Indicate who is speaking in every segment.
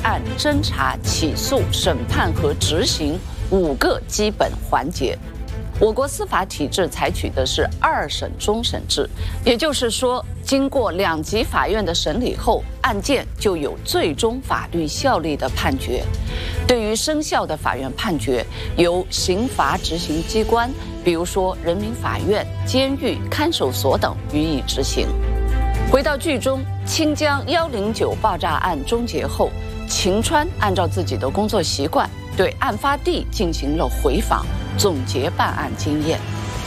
Speaker 1: 案侦查、起诉、审判和执行5个基本环节。我国司法体制采取的是2审终审制，也就是说，经过2级法院的审理后，案件就有最终法律效力的判决。对于生效的法院判决，由刑罚执行机关，比如说人民法院、监狱、看守所等予以执行。回到剧中，清江109爆炸案终结后，秦川按照自己的工作习惯，对案发地进行了回访，总结办案经验。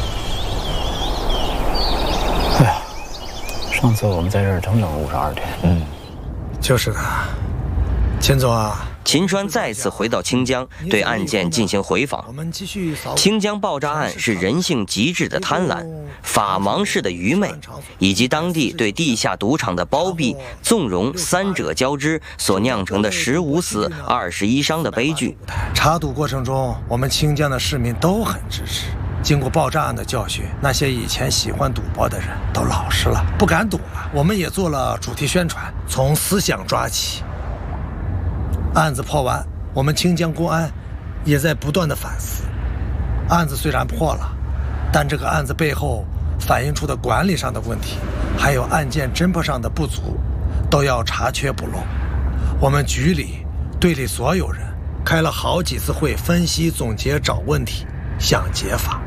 Speaker 2: 哎呀，上次我们在这儿整整52天。
Speaker 3: 就是的，秦总啊。
Speaker 4: 秦川再次回到清江，对案件进行回访。清江爆炸案是人性极致的贪婪、法盲式的愚昧，以及当地对地下赌场的包庇、纵容3者交织所酿成的15死21伤的悲剧。
Speaker 3: 查赌过程中，我们清江的市民都很支持。经过爆炸案的教训，那些以前喜欢赌博的人都老实了，不敢赌了。我们也做了主题宣传，从思想抓起。案子破完，我们清江公安也在不断的反思。案子虽然破了，但这个案子背后反映出的管理上的问题，还有案件侦破上的不足，都要查缺补漏。我们局里、队里所有人开了好几次会，分析、总结、找问题，想解法。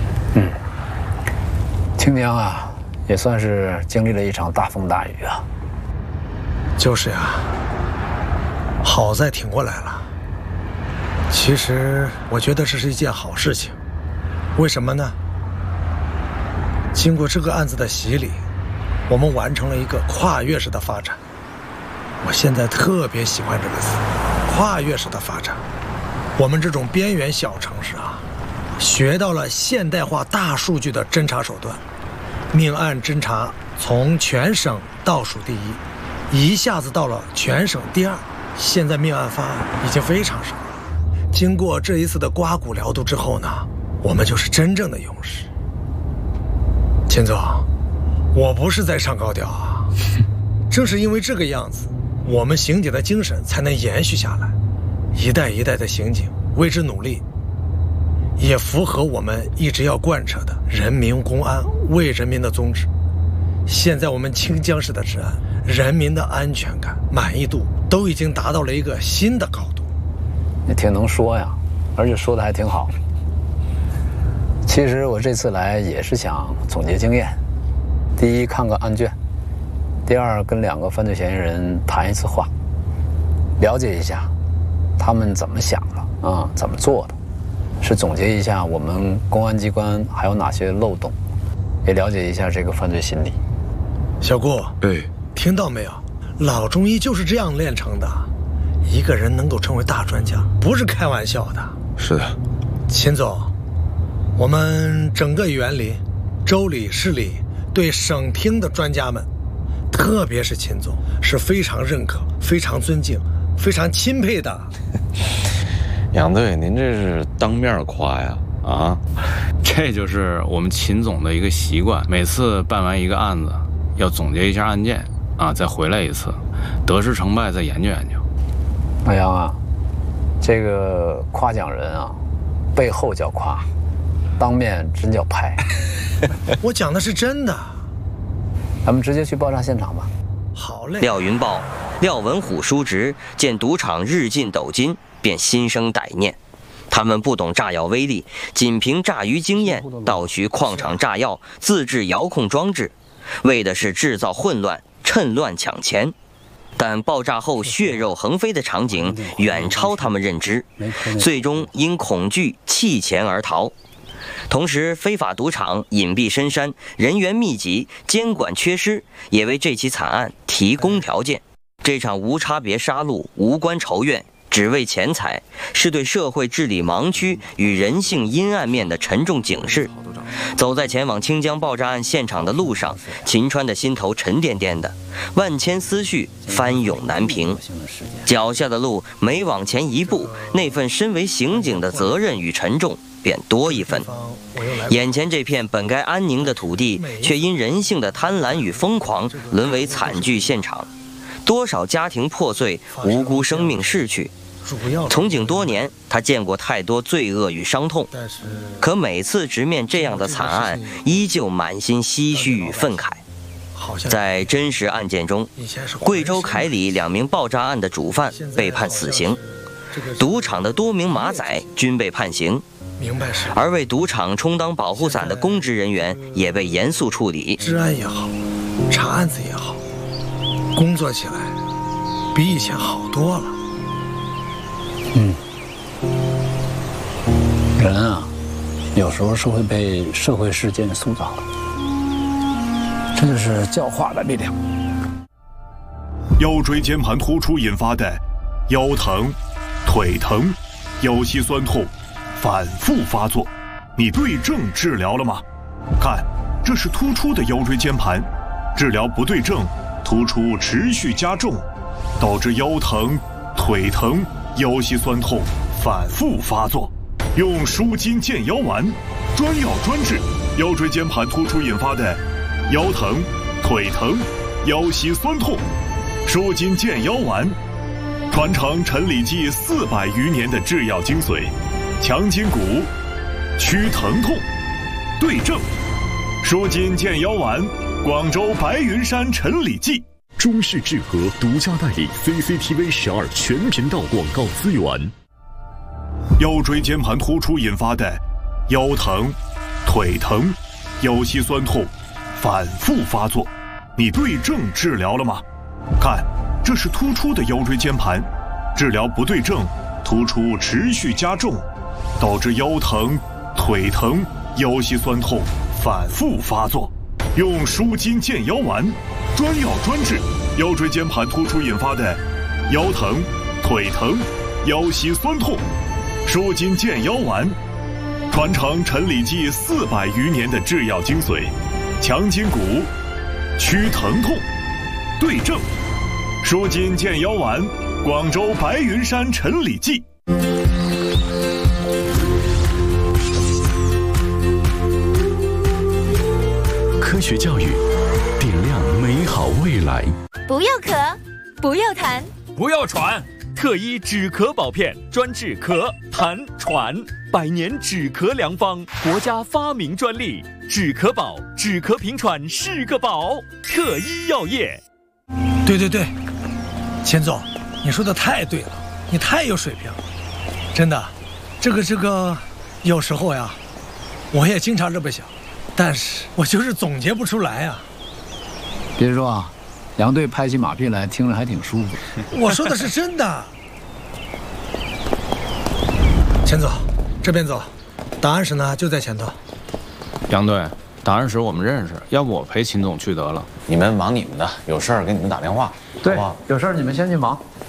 Speaker 2: 清江啊，也算是经历了一场大风大雨啊。
Speaker 3: 就是呀。好在挺过来了。其实我觉得这是一件好事情，为什么呢？经过这个案子的洗礼，我们完成了一个跨越式的发展。我现在特别喜欢这个词，跨越式的发展。我们这种边缘小城市啊，学到了现代化大数据的侦查手段，命案侦查从全省倒数第一，一下子到了全省第2。现在命案发案已经非常少了。经过这一次的刮骨疗毒之后呢，我们就是真正的勇士。秦总，我不是在上高调啊，正是因为这个样子，我们刑警的精神才能延续下来，一代一代的刑警为之努力，也符合我们一直要贯彻的人民公安为人民的宗旨。现在我们清江市的治安、人民的安全感、满意度都已经达到了一个新的高度。
Speaker 2: 你挺能说呀，而且说的还挺好。其实我这次来也是想总结经验，第一看个案卷，第2跟2个犯罪嫌疑人谈一次话，了解一下他们怎么想的怎么做的，是总结一下我们公安机关还有哪些漏洞，也了解一下这个犯罪心理。
Speaker 3: 小顾，听到没有？老中医就是这样练成的。一个人能够成为大专家，不是开玩笑的。
Speaker 5: 是的。
Speaker 3: 秦总，我们整个园林、州里、市里对省厅的专家们，特别是秦总，是非常认可、非常尊敬、非常钦佩的。
Speaker 5: 杨队，您这是当面夸呀？啊，
Speaker 6: 这就是我们秦总的一个习惯，每次办完一个案子，要总结一下案件再回来一次，得失成败再研究研究。
Speaker 2: 老杨啊，这个夸奖人背后叫夸，当面真叫拍。
Speaker 3: 我讲的是真的。
Speaker 2: 咱们直接去爆炸现场吧。
Speaker 3: 好嘞。
Speaker 4: 廖云豹、廖文虎叔侄见赌场日进斗金，便心生歹念。他们不懂炸药威力，仅凭炸鱼经验盗取矿场炸药，自制遥控装置，为的是制造混乱，趁乱抢钱。但爆炸后血肉横飞的场景远超他们认知，最终因恐惧弃钱而逃。同时，非法赌场隐蔽深山，人员密集，监管缺失，也为这起惨案提供条件。这场无差别杀戮、无关仇怨，只为钱财，是对社会治理盲区与人性阴暗面的沉重警示。走在前往清江爆炸案现场的路上，秦川的心头沉甸甸的，万千思绪翻涌难平。脚下的路每往前一步，那份身为刑警的责任与沉重便多一分。眼前这片本该安宁的土地，却因人性的贪婪与疯狂，沦为惨剧现场。 多少家庭破碎，无辜生命逝去。从警多年，他见过太多罪恶与伤痛，可每次直面这样的惨案，依旧满心唏嘘与愤慨。在真实案件中，贵州凯里2名爆炸案的主犯被判死刑，赌场的多名马仔均被判刑，而为赌场充当保护伞的公职人员也被严肃处理。
Speaker 3: 治安也好，查案子也好，工作起来比以前好多了。
Speaker 2: 人啊，有时候是会被社会事件塑造的，这就是教化的力量。
Speaker 7: 腰椎间盘突出引发的腰疼、腿疼、腰膝酸痛反复发作，你对症治疗了吗？看，这是突出的腰椎间盘，治疗不对症，突出持续加重，导致腰疼、腿疼、腰膝酸痛反复发作。用舒筋健腰丸，专药专治腰椎间盘突出引发的腰疼、腿疼、腰膝酸痛。舒筋健腰丸，传承陈李济400余年的制药精髓，强筋骨，祛疼痛，对症。舒筋健腰丸，广州白云山陈李济。
Speaker 8: 中视智和独家代理 CCTV 12全频道广告资源。
Speaker 7: 腰椎间盘突出引发的腰疼、腿疼、腰膝酸痛反复发作，你对症治疗了吗？看，这是突出的腰椎间盘，治疗不对症，突出持续加重，导致腰疼、腿疼、腰膝酸痛反复发作。用舒筋健腰丸，专药专治腰椎间盘突出引发的腰疼、腿疼、腰膝酸痛。舒筋健腰丸，传承陈李济400余年的制药精髓，强筋骨，祛疼痛，对症。舒筋健腰丸，广州白云山陈李济。
Speaker 8: 科学教育，点亮美好未来。
Speaker 9: 不要咳，不要痰，
Speaker 10: 不要喘。特一止咳宝片，专治咳、痰、喘，100年止咳良方，国家发明专利。止咳宝，止咳平喘是个宝。特一药业。
Speaker 3: 对，钱总，你说的太对了，你太有水平了，真的。这个，有时候呀，我也经常这么想，但是我就是总结不出来呀。
Speaker 2: 别说啊。杨队拍起马屁来，听着还挺舒服。
Speaker 3: 我说的是真的。钱总，这边走，档案室呢就在前头。
Speaker 6: 杨队，档案室我们认识，要不我陪秦总去得了。
Speaker 5: 你们忙你们的，有事儿给你们打电话。
Speaker 2: 对，有事儿你们先去忙。